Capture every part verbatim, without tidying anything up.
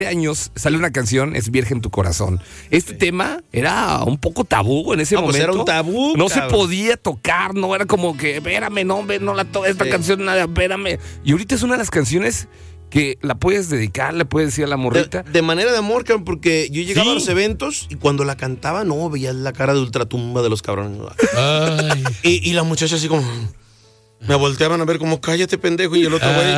años sale una canción, es Virgen tu corazón. Este sí. tema era un poco tabú en ese no, momento. Pues era un tabú. No cabrón. se podía tocar, no era como que, espérame, no, no la to esta sí. canción, nada, espérame. Y ahorita es una de las canciones que la puedes dedicar, le puedes decir a la morrita. De, de manera de amor, cabrón, porque yo llegaba sí. a los eventos y cuando la cantaba, no, veías la cara de ultratumba de los cabrones. Ay. Y, y la muchacha así como... Me volteaban a ver como, cállate, pendejo, y el otro güey...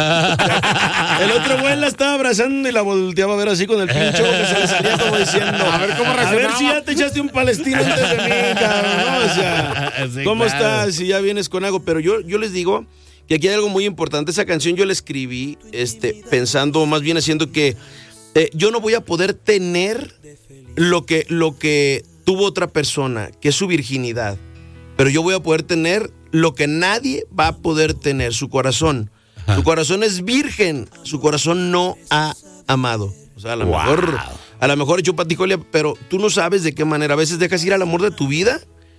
el otro güey la estaba abrazando y la volteaba a ver así con el pincho que se le salía como diciendo... A ver, ¿cómo reaccionaba? A ver si ya te echaste un palestino antes de mí, cabrón, ¿no? O sea, sí, ¿cómo claro. estás? Si ya vienes con algo. Pero yo, yo les digo que aquí hay algo muy importante. Esa canción yo la escribí este, pensando, más bien haciendo que eh, yo no voy a poder tener lo que, lo que tuvo otra persona, que es su virginidad. Pero yo voy a poder tener lo que nadie va a poder tener, su corazón. Ajá. Su corazón es virgen, su corazón no ha amado. O sea, a lo wow. mejor, a lo mejor hecho paticolia, pero tú no sabes de qué manera. A veces dejas ir al amor de tu vida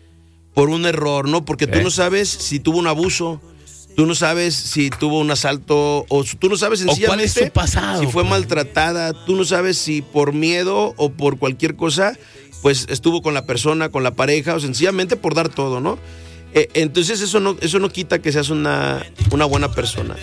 por un error, ¿no? Porque ¿Eh? tú no sabes si tuvo un abuso, tú no sabes si tuvo un asalto, o tú no sabes sencillamente ¿O cuál es su pasado, si fue pues? maltratada, tú no sabes si por miedo o por cualquier cosa, pues estuvo con la persona, con la pareja, o sencillamente por dar todo, ¿no? Eh, entonces eso no, eso no quita que seas una, una buena persona.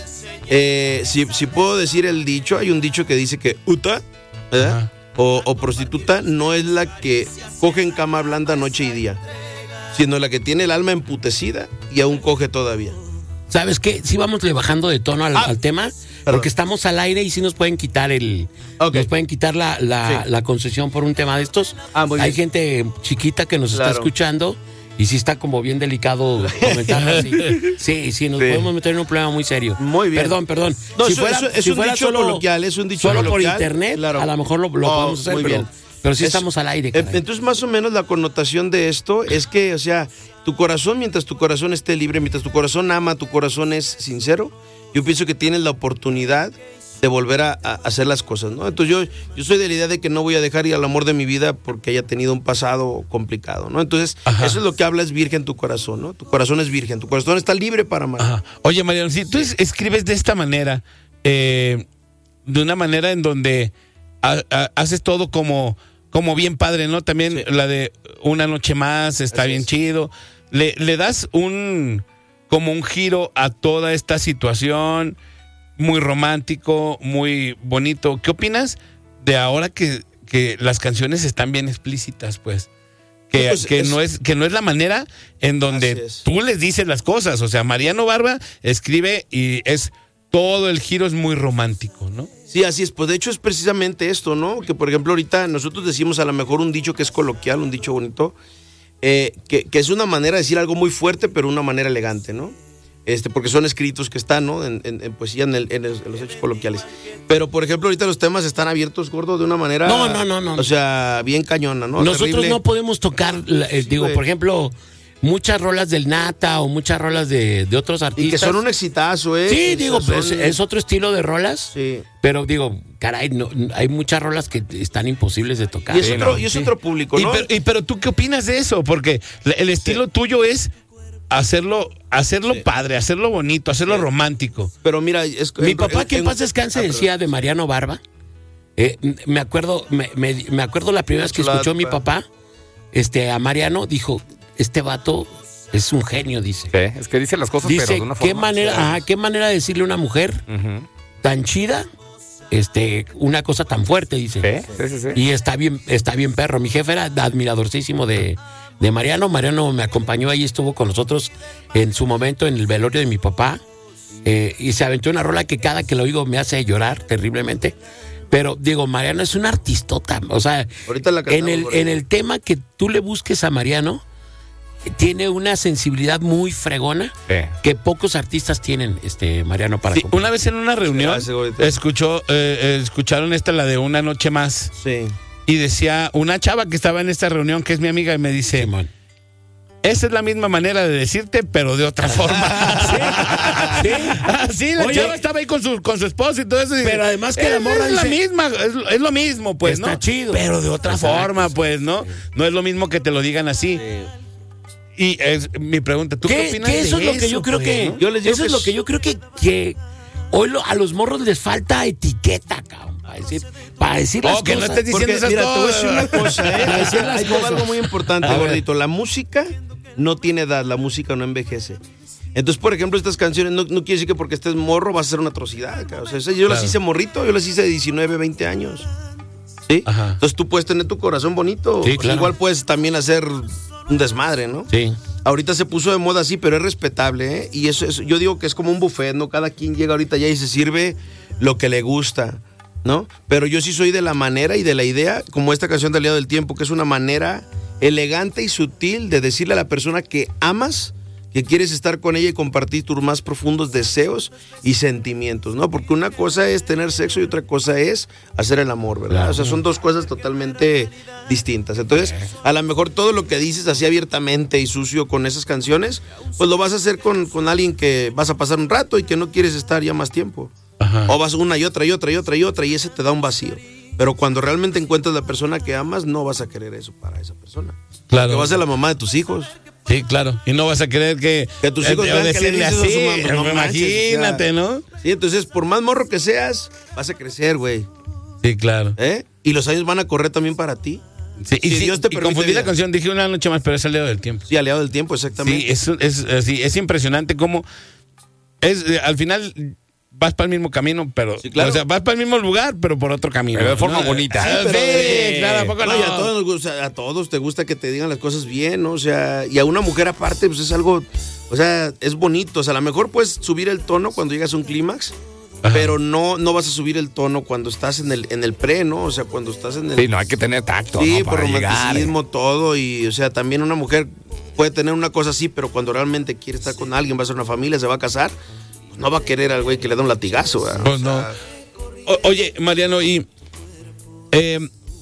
Eh, si, si puedo decir el dicho, hay un dicho que dice que uta, ¿verdad? O, o prostituta no es la que coge en cama blanda noche y día, sino la que tiene el alma emputecida y aún coge todavía. ¿Sabes qué? Si vamos bajando de tono al, ah, al tema, perdón. Porque estamos al aire y sí nos pueden quitar el, okay. nos pueden quitar la, la, sí. la concesión por un tema de estos. Ah, muy Hay bien. gente chiquita que nos claro. está escuchando. Y sí está como bien delicado comentar así. Sí, sí, nos sí. podemos meter en un problema muy serio. Muy bien. Perdón, perdón. No, si eso, fuera, eso, es si un fuera dicho solo, coloquial, es un dicho solo coloquial. por internet, claro. a lo mejor lo, lo oh, podemos hacer, muy pero, bien. pero sí es, estamos al aire. Caray. Entonces, más o menos la connotación de esto es que, o sea, tu corazón, mientras tu corazón esté libre, mientras tu corazón ama, tu corazón es sincero, yo pienso que tienes la oportunidad de volver a, a hacer las cosas, ¿no? Entonces yo, yo soy de la idea de que no voy a dejar ir al amor de mi vida porque haya tenido un pasado complicado, ¿no? Entonces, Ajá. eso es lo que habla, es virgen tu corazón, ¿no? Tu corazón es virgen, tu corazón está libre para amar. Ajá. Oye, Mariano, si tú es, escribes de esta manera, eh, de una manera en donde a, a, haces todo como, como bien padre, ¿no? También sí. la de Una noche más, está Así bien es. chido. Le, le das un, como un giro a toda esta situación, muy romántico, muy bonito. ¿Qué opinas de ahora que, que las canciones están bien explícitas, pues? Que, pues que, es, no es, que no es la manera en donde tú les dices las cosas. O sea, Mariano Barba escribe y es todo el giro es muy romántico, ¿no? Sí, así es. Pues de hecho es precisamente esto, ¿no? Que por ejemplo ahorita nosotros decimos a lo mejor un dicho que es coloquial, un dicho bonito, eh, que, que es una manera de decir algo muy fuerte, pero una manera elegante, ¿no? Este, porque son escritos que están, ¿no? En, en, en poesía, en, el, en, el, en los hechos coloquiales. Pero, por ejemplo, ahorita los temas están abiertos, gordo, de una manera... No, no, no, no. O sea, bien cañona, ¿no? Nosotros Terrible. no podemos tocar, eh, digo, sí, por ejemplo, muchas rolas del Nata o muchas rolas de, de otros artistas. Y que son un exitazo, ¿eh? Sí, digo, son... es, es otro estilo de rolas. Sí. Pero, digo, caray, no, hay muchas rolas que están imposibles de tocar. Y es, ¿eh? otro, ¿no? y es sí. otro público, ¿no? Y pero, y, pero tú, ¿qué opinas de eso? Porque el estilo sí. tuyo es... hacerlo hacerlo sí. padre, hacerlo bonito, hacerlo sí. romántico. Pero mira, es, mi en, papá, en, que en paz en, descanse, ah, decía de Mariano Barba. Eh, me acuerdo, me, me, me acuerdo la primera vez que escuchó mi papá, este, a Mariano, dijo, este vato es un genio, dice. Sí, es que dice las cosas, dice, pero de una forma. ¿qué manera, ajá, qué manera de decirle a una mujer uh-huh. tan chida, este, una cosa tan fuerte, dice. Sí, sí, sí, sí. Y está bien, está bien perro. Mi jefe era admiradorcísimo de, de Mariano. Mariano me acompañó ahí, estuvo con nosotros en su momento en el velorio de mi papá. Eh, y se aventó una rola que cada que lo oigo me hace llorar terriblemente. Pero digo, Mariano es un artistota. O sea, ahorita la en el, en el tema que tú le busques a Mariano, tiene una sensibilidad muy fregona sí. que pocos artistas tienen, este Mariano, para sí, una vez en una reunión sí, escuchó eh, eh, escucharon esta, la de Una noche más, sí. y decía una chava que estaba en esta reunión, que es mi amiga, y me dice, sí, esa es la misma manera de decirte, pero de otra forma. Sí, sí, sí la Oye, chava estaba ahí con su, con su esposo y todo eso. Y pero además que la morra es, dice, la misma, es, es lo mismo, pues, está ¿no? chido. Pero de otra Exacto. forma, pues, ¿no? No es lo mismo que te lo digan así. Sí. Y es mi pregunta, ¿tú qué, qué opinas que eso de es lo que eso, yo creo pues, que, ¿no? yo les digo eso que es lo que yo creo que, que hoy lo, a los morros les falta etiqueta, cabrón. Para decir, para decir las oh, que cosas. no estés diciendo Porque, esas mira, cosas. te voy a decir una cosa, ¿eh? Para decir las Hay cosas. algo muy importante, A ver. gordito. La música no tiene edad, la música no envejece. Entonces, por ejemplo, estas canciones no, no quiere decir que porque estés morro vas a hacer una atrocidad. Cara. O sea, yo Claro. las hice morrito, yo las hice de diecinueve, veinte años. ¿Sí? Ajá. Entonces tú puedes tener tu corazón bonito. Sí, O sea, claro. igual puedes también hacer un desmadre, ¿no? Sí. Ahorita se puso de moda así, pero es respetable, ¿eh? Y eso, eso yo digo que es como un buffet, ¿no? Cada quien llega ahorita ya y se sirve lo que le gusta, ¿no? Pero yo sí soy de la manera y de la idea, como esta canción de Aliado del Tiempo, que es una manera elegante y sutil de decirle a la persona que amas, que quieres estar con ella y compartir tus más profundos deseos y sentimientos, ¿no? Porque una cosa es tener sexo y otra cosa es hacer el amor, ¿verdad? Claro. O sea, son dos cosas totalmente distintas. Entonces, a lo mejor todo lo que dices así abiertamente y sucio con esas canciones, pues lo vas a hacer con, con alguien que vas a pasar un rato y que no quieres estar ya más tiempo. Ajá. O vas una y otra y otra y otra y otra y ese te da un vacío. Pero cuando realmente encuentras la persona que amas, no vas a querer eso para esa persona. Claro. Que vas a ser la mamá de tus hijos. Sí, claro. Y no vas a creer que. Que tus hijos eh, vean que le decirle dices a así. su mamá, no manches, Imagínate, o sea. ¿no? Sí, entonces, por más morro que seas, vas a crecer, güey. Sí, claro. ¿Eh? Y los años van a correr también para ti. Sí, y Si sí, Dios te y permite confundí la vida. canción, dije una noche más, pero es aliado del tiempo. Sí, aliado del tiempo, exactamente. Sí, es, es, es, sí, es impresionante cómo es eh, al final vas para el mismo camino, pero Sí, claro. o sea, vas para el mismo lugar, pero por otro camino. Pero de forma ¿no? bonita. Sí, Sí, pero- sí, claro, ¿a poco No, no? y a todos, nos gusta- a todos te gusta que te digan las cosas bien, ¿no? O sea, y a una mujer aparte, pues es algo, o sea, es bonito. O sea, a lo mejor puedes subir el tono cuando llegas a un clímax, Ajá. pero no, no vas a subir el tono cuando estás en el, en el pre, ¿no? O sea, cuando estás en el... Sí, no, hay que tener tacto. Sí, ¿no? por Para llegar, romanticismo, todo. Y, o sea, también una mujer puede tener una cosa así, pero cuando realmente quiere estar con alguien, va a ser una familia, se va a casar, pues no va a querer al güey que le da un latigazo, ¿verdad? Pues no. O- oye, Mariano, y eh,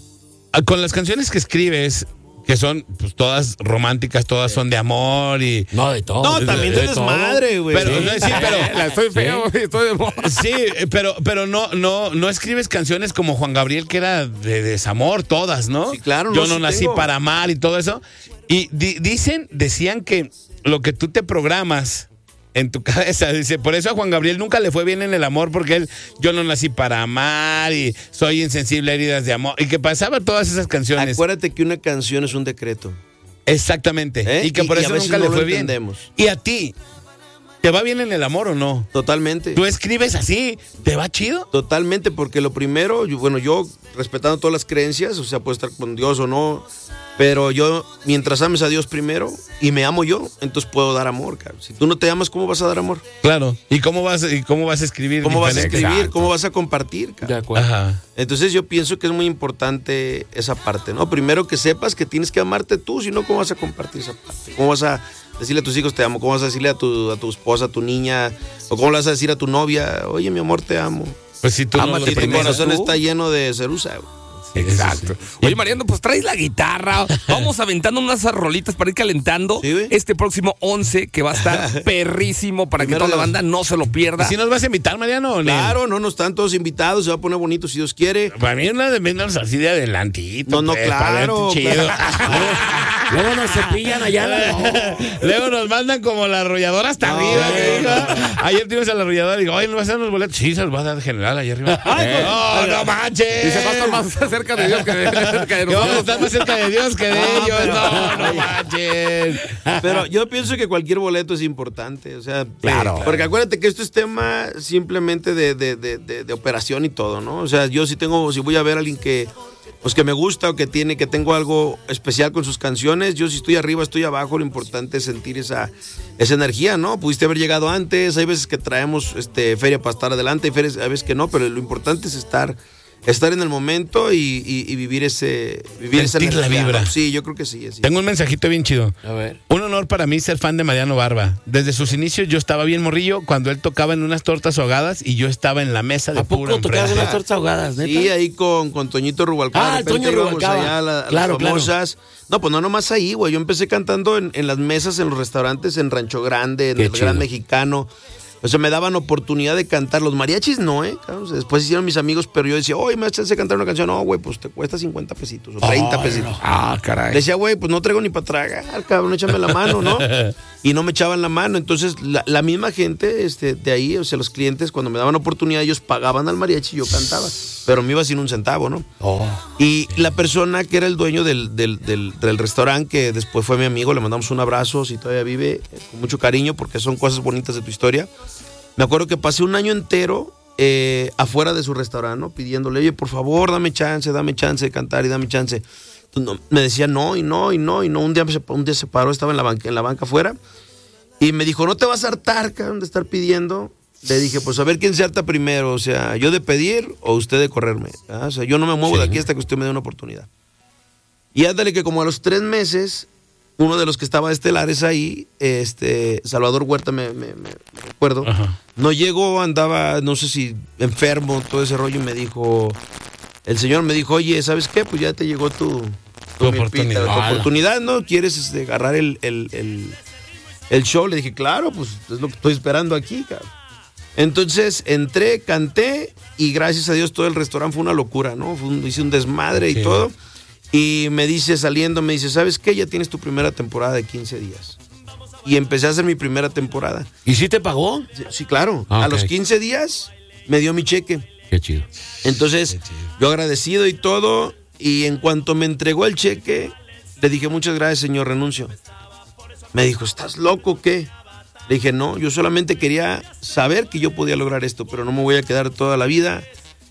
con las canciones que escribes, que son pues todas románticas, todas son de amor y... No, de todo. No, de- también de de desmadre, güey. Pero, Sí. no, sí, pero, La estoy feo, güey, estoy de moda. sí, pero, pero no, no, no escribes canciones como Juan Gabriel, que era de desamor, todas, ¿no? Sí, claro, Yo no, no sí nací tengo. para amar y todo eso. Y di- dicen, decían que lo que tú te programas en tu cabeza, dice, por eso a Juan Gabriel nunca le fue bien en el amor, porque él, yo no nací para amar y soy insensible a heridas de amor. Y que pasaba todas esas canciones. Acuérdate que una canción es un decreto. Exactamente. ¿Eh? Y que por Y- y a eso veces nunca no le lo fue bien. entendemos. ¿Y a ti? ¿Te va bien en el amor o no? Totalmente. ¿Tú escribes así? ¿Te va chido? Totalmente, porque lo primero, yo- bueno, yo respetando todas las creencias, o sea, puedo estar con Dios o no, pero yo, mientras ames a Dios primero y me amo yo, entonces puedo dar amor, cabrón. Si tú no te amas, ¿cómo vas a dar amor? Claro. ¿Y cómo vas, y cómo vas a escribir? ¿Cómo vas a diferente? escribir? Exacto. ¿Cómo vas a compartir, De cabrón? acuerdo. Ajá. Entonces yo pienso que es muy importante esa parte, ¿no? Primero que sepas que tienes que amarte tú, si no, ¿cómo vas a compartir esa parte? ¿Cómo vas a decirle a tus hijos te amo? ¿Cómo vas a decirle a tu, a tu esposa, a tu niña? ¿O cómo le vas a decir a tu novia, oye, mi amor, te amo? Pues si tú no Ámate lo Si tu primero corazón tú. está lleno de cerusa, güey. Exacto. Oye, Mariano, pues traes la guitarra. Vamos aventando unas rolitas para ir calentando Sí, güey. este próximo once, que va a estar perrísimo para que Primero toda la las- banda no se lo pierda. ¿Y si nos vas a invitar, Mariano? o no? Claro, no, no están todos invitados, se va a poner bonito si Dios quiere. Para mí una de menos así de adelantito. No, no, pues, para claro, verte chido. Luego nos cepillan allá. la- Luego nos mandan como la arrolladora hasta No, arriba. que no, dijo. Ayer tuvimos a la arrolladora y digo, oye, ¿no vas a dar unos boletos? Sí, se los va a dar general allá arriba. Eh. no, no manches. Y se va a estar más cerca de Dios que de, cerca de Que vamos a nosotros. estar más cerca de Dios que de No, ellos. pero- No, no manches. Pero yo pienso que cualquier boleto es importante, o sea, Claro. porque acuérdate que esto es tema simplemente de, de, de, de- de operación y todo, ¿no? O sea, yo si tengo, si voy a ver a alguien que, pues que me gusta o que tiene, que tengo algo especial con sus canciones, yo si estoy arriba, estoy abajo, lo importante es sentir esa, esa energía, ¿no? Pudiste haber llegado antes, hay veces que traemos este, feria para estar adelante, hay veces, hay veces que no, pero lo importante es estar... Estar en el momento y, y- y vivir ese vivir esa Sentir la energía, vibra. ¿no? Sí, yo creo que sí. Así. Tengo un mensajito bien chido. A ver. Un honor para mí ser fan de Mariano Barba. Desde sus inicios yo estaba bien morrillo cuando él tocaba en unas tortas ahogadas y yo estaba en la mesa de ¿A puro poco tocabas enfrente. unas tortas ahogadas, neta? Sí, ahí con, con Toñito Rubalcaba. Ah, de el repente Toño íbamos Rubalcaba. allá a la- a Claro, las famosas. No, pues no nomás ahí, güey. Yo empecé cantando en, en las mesas, en los restaurantes, en Rancho Grande, en Qué el chido. Gran Mexicano. O sea, me daban oportunidad de cantar. Los mariachis no, ¿eh? Claro, o sea, después hicieron mis amigos, pero yo decía, oye, me das chance de cantar una canción. No, güey, pues te cuesta cincuenta pesitos o treinta oh, pesitos. No. Ah, caray. Decía, güey, pues no traigo ni para tragar, cabrón, échame la mano, ¿no? Y no me echaban la mano. Entonces, la, la misma gente este, de ahí, o sea, los clientes, cuando me daban oportunidad, ellos pagaban al mariachi y yo cantaba. Pero me iba sin un centavo, ¿no? Oh. Y la persona que era el dueño del, del, del, del restaurante, que después fue mi amigo, le mandamos un abrazo, si todavía vive, eh, con mucho cariño, porque son cosas bonitas de tu historia. Me acuerdo que pasé un año entero eh, afuera de su restaurante, ¿no? Pidiéndole, oye, por favor, dame chance, dame chance de cantar y dame chance. Entonces, no, me decía no, y no, y no, y no. Un día, me, un día se paró, estaba en la banca, en la banca afuera, y me dijo, ¿no te vas a hartar, cabrón, de estar pidiendo? Le dije, pues a ver quién se harta primero, o sea, yo de pedir o usted de correrme. ¿Ah? O sea, yo no me muevo sí. de aquí hasta que usted me dé una oportunidad. Y ándale que como a los tres meses, uno de los que estaba estelares ahí, este, Salvador Huerta, me, me, me recuerdo, Ajá. no llegó, andaba, no sé si enfermo, todo ese rollo, y me dijo, el señor me dijo, oye, ¿sabes qué? Pues ya te llegó tu, tu, tu oportunidad, tu oportunidad, ¿no? ¿Quieres este, agarrar el, el, el, el show? Le dije, claro, pues es lo que estoy esperando aquí, cabrón. Entonces entré, canté y gracias a Dios todo el restaurante fue una locura, ¿no? Fue un, hice un desmadre okay. y todo. Y me dice saliendo, me dice, ¿sabes qué? Ya tienes tu primera temporada de quince días. Y empecé a hacer mi primera temporada. ¿Y sí te pagó? Sí, sí claro. Okay. A los quince días me dio mi cheque. Qué chido. Entonces, Qué chido. Yo agradecido y todo. Y en cuanto me entregó el cheque, le dije, muchas gracias, señor, renuncio. Me dijo, ¿estás loco o qué? Le dije, no, yo solamente quería saber que yo podía lograr esto, pero no me voy a quedar toda la vida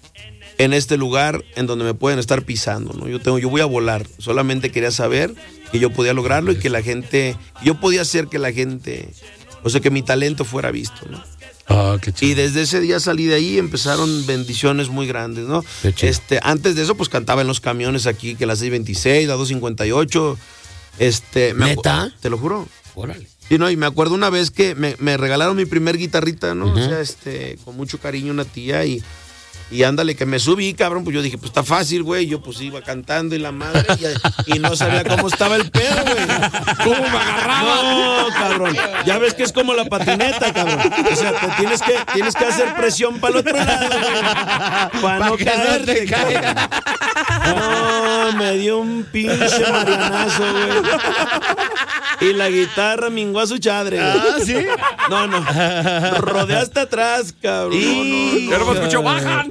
en este lugar en donde me pueden estar pisando, ¿no? Yo tengo, yo voy a volar. Solamente quería saber que yo podía lograrlo y que la gente, yo podía hacer que la gente, o sea, que mi talento fuera visto, ¿no? Oh, qué chido. Y desde ese día salí de ahí, empezaron bendiciones muy grandes, ¿no? Este, antes de eso, pues cantaba en los camiones aquí, que la seis veintiséis, la dos cincuenta y ocho. Este, ¿Neta? Te lo juro. Órale. Sí, no, y me acuerdo una vez que me, me regalaron mi primer guitarrita, ¿no? Uh-huh. O sea, este, con mucho cariño una tía y, y ándale, que me subí, cabrón, pues yo dije, pues está fácil, güey. Yo pues iba cantando y la madre y, y no sabía cómo estaba el pedo, güey. ¿Cómo me agarraba? No, cabrón. Ya ves que es como la patineta, cabrón. O sea, te tienes que, tienes que hacer presión para el otro lado, güey. Para no caerte, no cabrón. No, me dio un pinche marianazo, güey. Y la guitarra mingó a su chadre. Ah, ¿sí? No, no. Rodé hasta atrás, cabrón. Y... No, no, no. Escuchó, bajan.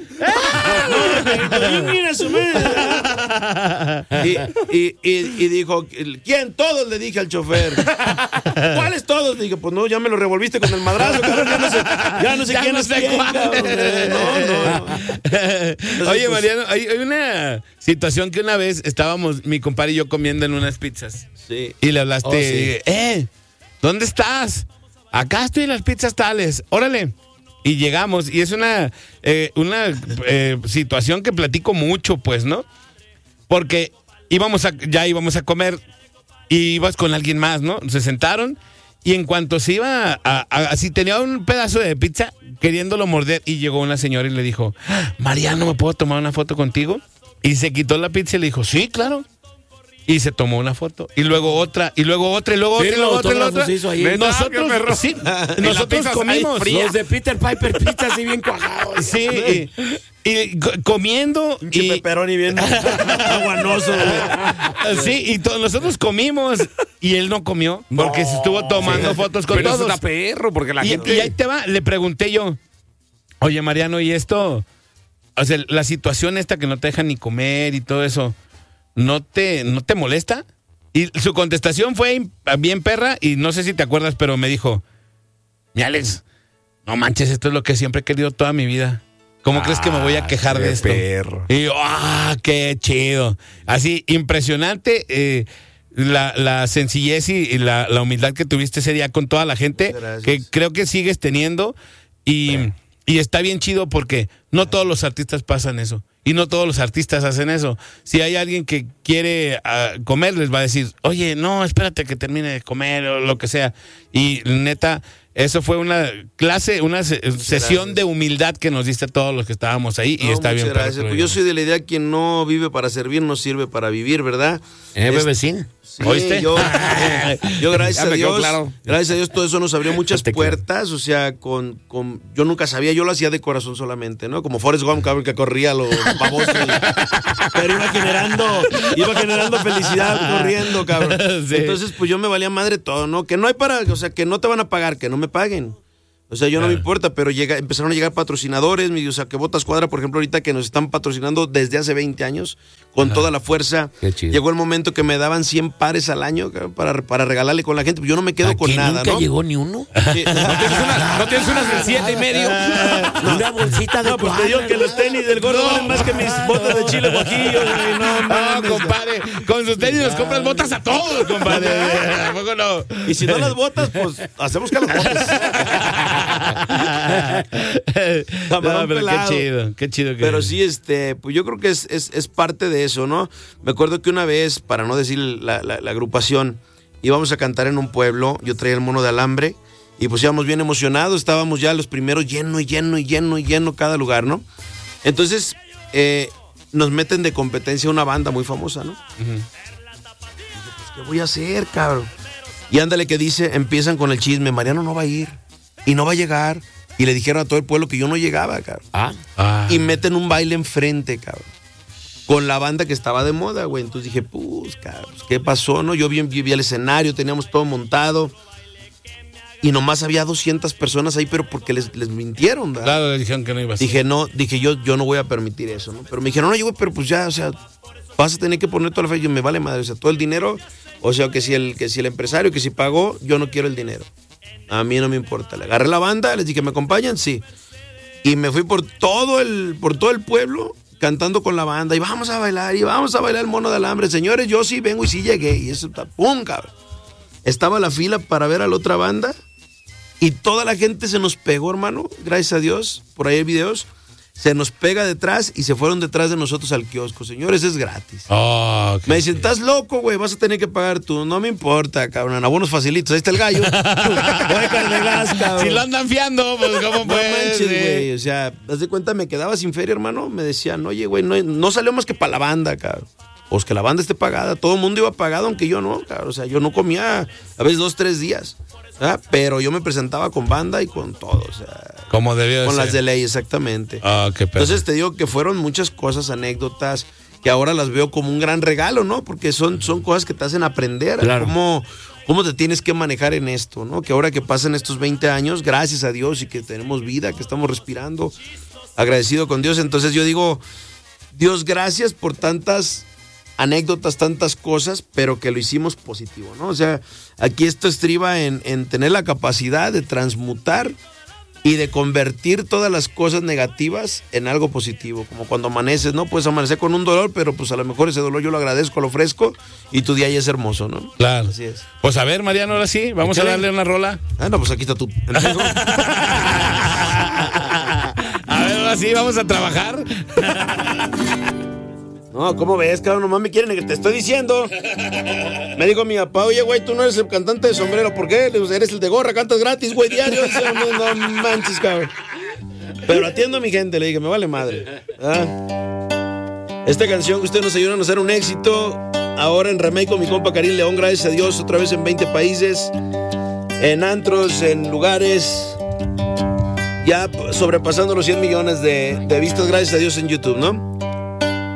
No, mira su madre. Y, y, y, y dijo, ¿quién? Todos, le dije al chofer. ¿Cuáles todos? Le dije, pues no, ya me lo revolviste con el madrazo, cabrón. Ya no sé, ya no sé ya quién no es sé quién, cabrón. No, no, no. Entonces, Oye, pues, Mariano, hay, hay una situación que una vez estábamos, mi compadre y yo, comiendo en unas pizzas. Sí. Y le hablaste, Oh, sí. eh, ¿dónde estás? Acá estoy en las pizzas tales, órale. Y llegamos, y es una, eh, una eh, situación que platico mucho, pues, ¿no? Porque íbamos a, ya íbamos a comer y ibas con alguien más, ¿no? Se sentaron y en cuanto se iba, a, a, así tenía un pedazo de pizza queriéndolo morder y llegó una señora y le dijo, Mariano, ¿me puedo tomar una foto contigo? Y se quitó la pizza y le dijo, sí, claro. Y se tomó una foto. Y luego otra, y luego otra, y luego otra, y luego otra, y luego otra. Nosotros, sí, nosotros comimos. Los de Peter Piper Pizza así bien cuajados. Sí, y, y comiendo. Un y pepperoni bien aguanoso, güey. Sí, y to, nosotros comimos y él no comió porque no, se estuvo tomando sí. fotos con Pero todos. Pero es una perro, porque la y, gente... Y ahí te va, le pregunté yo, oye, Mariano, ¿y esto? O sea, la situación esta que no te dejan ni comer y todo eso, ¿no te, no te molesta? Y su contestación fue bien perra y no sé si te acuerdas, pero me dijo, mi Alex, no manches, esto es lo que siempre he querido toda mi vida. ¿Cómo ah, crees que me voy a quejar de esto? Perro. Y yo, ah, qué chido. Así, impresionante eh, la, la sencillez y, y la, la humildad que tuviste ese día con toda la gente, gracias. Que creo que sigues teniendo y... Sí. Y está bien chido porque no todos los artistas pasan eso. Y no todos los artistas hacen eso. Si hay alguien que quiere uh, comer, les va a decir, oye, no, espérate que termine de comer o lo que sea. Y neta, eso fue una clase, una se- sesión de humildad que nos diste a todos los que estábamos ahí y No, está muchas bien. gracias. Pues yo soy de la idea, quien no vive para servir, no sirve para vivir, ¿verdad? ¿Eh, Es- bebecín? Sí, ¿Oíste? Yo, yo gracias Ya a me quedó Dios, claro. gracias a Dios todo eso nos abrió muchas Te quiero. puertas, o sea, con, con, yo nunca sabía, yo lo hacía de corazón solamente, ¿no? Como Forrest Gump, cabrón, que corría lo baboso. Pero iba generando, iba generando felicidad corriendo, cabrón. Sí. Entonces, pues yo me valía madre todo, ¿no? Que no hay para, o sea, que no te van a pagar, que no me paguen. O sea, yo no me importa, pero llega, empezaron a llegar patrocinadores, mi- o sea, que Botas Cuadra, por ejemplo, ahorita que nos están patrocinando desde hace veinte años, con toda la fuerza. Qué chido. Llegó el momento que me daban cien pares al año cabrón, para, para regalarle con la gente. Yo no me quedo ¿A con que nada, nunca ¿no? llegó ni uno? Sí. ¿No tienes unas, ¿no tienes unas del siete y medio? Una bolsita de No, pues te cuadra, digo que ¿no? los tenis del gordo valen más que mis botas de chile guajillo, güey. No, No, mames. compadre, con sus tenis nos compras botas a todos, compadre. ¿A poco no? Y si no las botas, pues hacemos que las botas. No, Camarón pero qué pelado. chido, qué chido que Pero sí, este, pues yo creo que es, es, es parte de eso, ¿no? Me acuerdo que una vez, para no decir la, la- la agrupación, íbamos a cantar en un pueblo, yo traía el mono de alambre, y pues íbamos bien emocionados, estábamos ya los primeros lleno y lleno y lleno y lleno cada lugar, ¿no? Entonces, eh, nos meten de competencia una banda muy famosa, ¿no? Dije, pues, ¿qué voy a hacer, cabrón? Y ándale que dice, empiezan con el chisme, Mariano no va a ir, y no va a llegar, y le dijeron a todo el pueblo que yo no llegaba, cabrón. Ah, Ah. Y meten un baile enfrente, cabrón. Con la banda que estaba de moda, güey. Entonces dije, pues, cabrón, ¿qué pasó, no? Yo vi, vi el escenario, teníamos todo montado. Y nomás había doscientas personas ahí, pero porque les, les mintieron, ¿verdad? Claro, le dijeron que no ibas. Dije, no, dije, yo, yo no voy a permitir eso, ¿no? Pero me dijeron, oye, güey, pero pues ya, o sea, vas a tener que poner toda la fe. Yo, me vale madre, o sea, todo el dinero, o sea, que si el, que si el empresario, que si pagó, yo no quiero el dinero. A mí no me importa. Le agarré la banda, les dije, ¿me acompañan? Sí. Y me fui por todo el, por todo el pueblo cantando con la banda y vamos a bailar, y vamos a bailar el mono de alambre. Señores, yo sí vengo y sí llegué. Y eso, ¡pum, cabrón! Estaba la fila para ver a la otra banda y toda la gente se nos pegó, hermano. Gracias a Dios, por ahí hay videos. Se nos pega detrás y se fueron detrás de nosotros al kiosco. Señores, es gratis. Oh, qué Me dicen, estás loco, güey, vas a tener que pagar tú. No me importa, cabrón, abonos facilitos. Ahí está el gallo. Voy a echar de gas, cabrón. Si lo andan fiando, pues cómo No puedes. manches, eh? güey. O sea, haz de cuenta, me quedaba sin feria, hermano. Me decían, oye, güey, no, no salió más que para la banda, cabrón. Pues que la banda esté pagada. Todo el mundo iba pagado, aunque yo no, cabrón. O sea, yo no comía a veces dos, tres días. ¿verdad? Pero yo me presentaba con banda y con todo. O sea, Como debió de con ser. las de ley, exactamente. Ah, qué pedo. Entonces te digo que fueron muchas cosas, anécdotas, que ahora las veo como un gran regalo, ¿no? Porque son, son cosas que te hacen aprender Claro. cómo, cómo te tienes que manejar en esto, ¿no? Que ahora que pasan estos veinte años, gracias a Dios y que tenemos vida, que estamos respirando, agradecido con Dios. Entonces yo digo, Dios, gracias por tantas anécdotas, tantas cosas, pero que lo hicimos positivo, ¿no? O sea, aquí esto estriba en, en tener la capacidad de transmutar y de convertir todas las cosas negativas en algo positivo, como cuando amaneces, ¿no? Puedes amanecer con un dolor, pero pues a lo mejor ese dolor yo lo agradezco, lo ofrezco y tu día ya es hermoso, ¿no? Claro. Así es. Pues a ver, Mariano, ahora sí, vamos Échale. a darle una rola. Ah, no, pues aquí está tu... A ver, ahora sí, vamos a trabajar. No, ¿cómo ves, cabrón? Nomás me quieren que te estoy diciendo. Me dijo mi papá, oye, güey, tú no eres el cantante de sombrero, ¿por qué? Le digo, eres el de gorra, cantas gratis, güey, diario. Dice, no, no manches, cabrón. Pero atiendo a mi gente, le dije, me vale madre. ¿Ah? Esta canción que ustedes nos ayudan a hacer un éxito, ahora en remake con mi compa Karim León, gracias a Dios, otra vez en veinte países, en antros, en lugares, ya sobrepasando los cien millones de, de vistas, gracias a Dios en YouTube, ¿no?